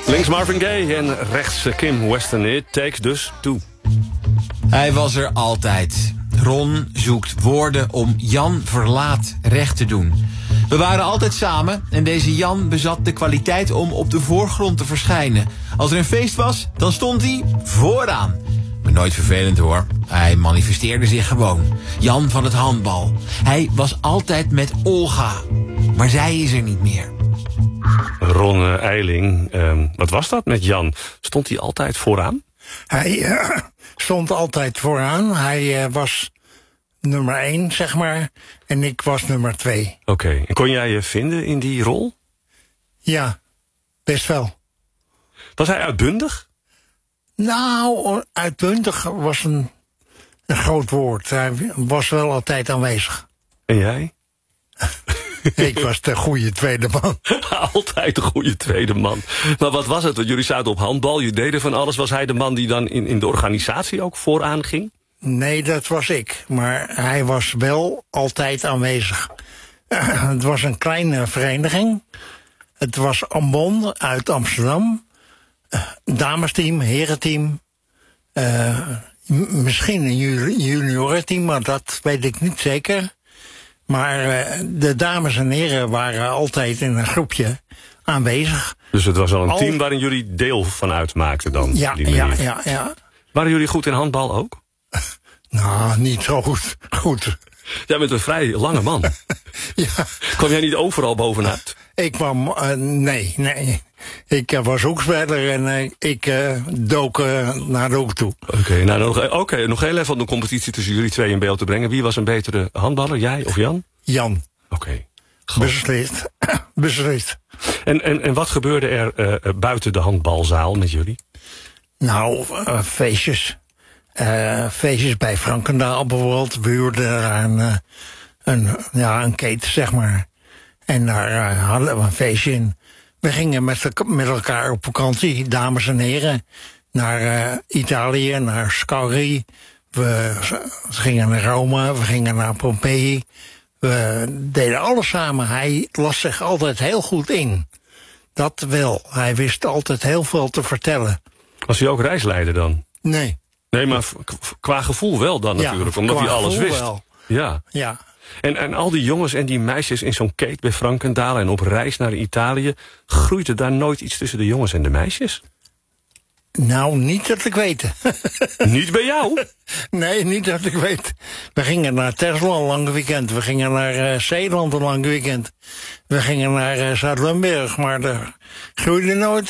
Links Marvin Gaye en rechts Kim Weston. It takes dus two. Hij was er altijd. Ron zoekt woorden om Jan Verlaat recht te doen. We waren altijd samen en deze Jan bezat de kwaliteit om op de voorgrond te verschijnen. Als er een feest was, dan stond hij vooraan. Maar nooit vervelend hoor. Hij manifesteerde zich gewoon. Jan van het handbal. Hij was altijd met Olga. Maar zij is er niet meer. Ron Eiling, wat was dat met Jan? Stond hij altijd vooraan? Hij stond altijd vooraan. Hij was nummer 1, zeg maar. En ik was nummer 2. Oké. En kon jij je vinden in die rol? Ja, best wel. Was hij uitbundig? Nou, uitbundig was een groot woord. Hij was wel altijd aanwezig. En jij? Ik was de goede tweede man. Altijd de goede tweede man. Maar wat was het? Want jullie zaten op handbal, je deden van alles. Was hij de man die dan in de organisatie ook vooraan ging? Nee, dat was ik. Maar hij was wel altijd aanwezig. Het was een kleine vereniging. Het was Ambon uit Amsterdam. Damesteam, herenteam. Misschien een juniorenteam, maar dat weet ik niet zeker. Maar de dames en heren waren altijd in een groepje aanwezig. Dus het was al een team waarin jullie deel van uitmaakten dan? Ja. Waren jullie goed in handbal ook? Nou, niet zo goed. Jij bent een vrij lange man. Ja. Kwam jij niet overal bovenuit? Ik kwam, nee. Ik was hoekspeler en ik dook naar de hoek toe. Oké, nog heel even om de competitie tussen jullie twee in beeld te brengen. Wie was een betere handballer, jij of Jan? Jan. Oké. Beslist. En wat gebeurde er buiten de handbalzaal met jullie? Nou, feestjes. Feestjes bij Frankendaal bijvoorbeeld. We huurden daar een keten, zeg maar. En daar hadden we een feestje in. We gingen met elkaar op vakantie, dames en heren. Naar Italië, naar Scalri. We gingen naar Rome, we gingen naar Pompeii. We deden alles samen. Hij las zich altijd heel goed in. Dat wel. Hij wist altijd heel veel te vertellen. Was hij ook reisleider dan? Nee. Nee, maar qua gevoel wel dan natuurlijk, omdat hij alles wist. Wel. Ja. En al die jongens en die meisjes in zo'n kate bij Frankendaal en op reis naar Italië, groeide daar nooit iets tussen de jongens en de meisjes? Nou, niet dat ik weet. Niet bij jou? Nee, niet dat ik weet. We gingen naar Tesla een lang weekend. We gingen naar Zeeland een lang weekend. We gingen naar Zuid-Limburg, maar er groeide nooit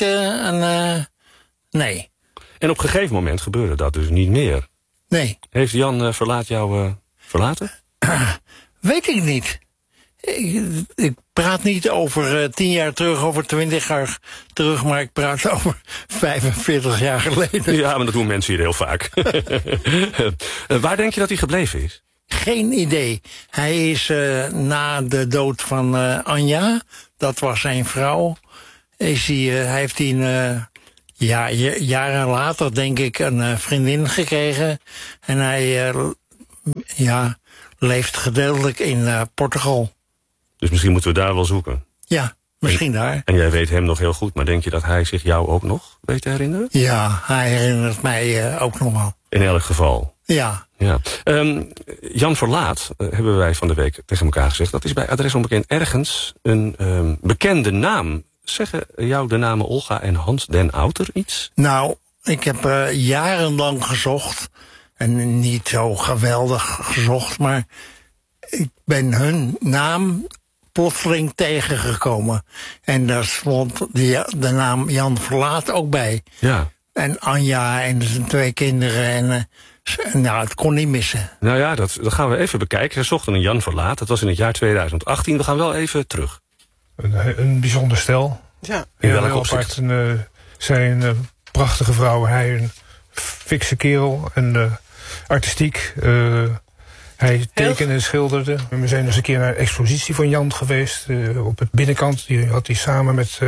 nee. En op een gegeven moment gebeurde dat dus niet meer. Nee. Heeft Jan Verlaat jou verlaten? Weet ik niet. Ik praat niet over 10 jaar terug, over 20 jaar terug, maar ik praat over 45 jaar geleden. Ja, maar dat doen mensen hier heel vaak. Waar denk je dat hij gebleven is? Geen idee. Hij is na de dood van Anja, dat was zijn vrouw, heeft hij jaren later, denk ik, een vriendin gekregen. En hij leeft gedeeltelijk in Portugal. Dus misschien moeten we daar wel zoeken. Ja, misschien daar. En jij weet hem nog heel goed, maar denk je dat hij zich jou ook nog weet te herinneren? Ja, hij herinnert mij ook nog wel. In elk geval. Ja. Jan Verlaat, hebben wij van de week tegen elkaar gezegd, dat is bij Adres Onbekend ergens een bekende naam. Zeggen jou de namen Olga en Hans den Outer iets? Nou, ik heb jarenlang gezocht. En niet zo geweldig gezocht, maar ik ben hun naam plotseling tegengekomen. En daar stond de naam Jan Verlaat ook bij. Ja. En Anja en zijn 2 kinderen. En het kon niet missen. Nou ja, dat gaan we even bekijken. Ze zochten een Jan Verlaat. Dat was in het jaar 2018. We gaan wel even terug. Een bijzonder stel. Ja. In welk opzicht? Zij een prachtige vrouw. Hij een fikse kerel. En artistiek. Hij tekende en schilderde. We zijn eens een keer naar een expositie van Jan geweest. Op het binnenkant. Die had hij samen met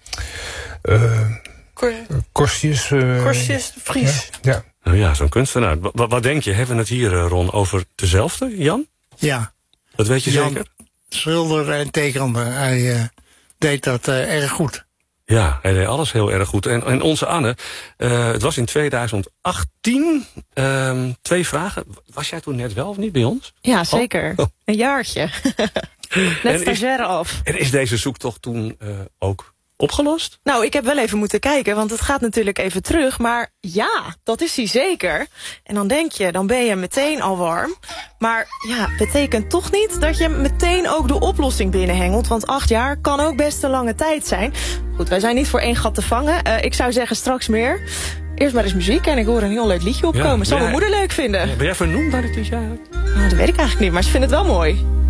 Kostjes. Kostjes de Vries. Ja. Nou ja, zo'n kunstenaar. Wat denk je? Hebben we het hier, Ron, over dezelfde, Jan? Ja. Dat weet je Jan zeker? Schilderde en tekende. Hij deed dat erg goed. Ja, hij deed alles heel erg goed. En onze Anne, het was in 2018. 2 vragen. Was jij toen net wel of niet bij ons? Ja, zeker. Oh. Een jaartje. Net stagiaire af. En is deze zoektocht toen ook opgelost? Nou, ik heb wel even moeten kijken, want het gaat natuurlijk even terug. Maar ja, dat is hij zeker. En dan denk je, dan ben je meteen al warm. Maar ja, betekent toch niet dat je meteen ook de oplossing binnenhengelt. Want 8 jaar kan ook best een lange tijd zijn. Goed, wij zijn niet voor 1 gat te vangen. Ik zou zeggen straks meer. Eerst maar eens muziek en ik hoor een heel leuk liedje opkomen. Zal mijn moeder leuk vinden. Ben jij vernoemd naar dit liedje? Nou, dat weet ik eigenlijk niet, maar ze vindt het wel mooi.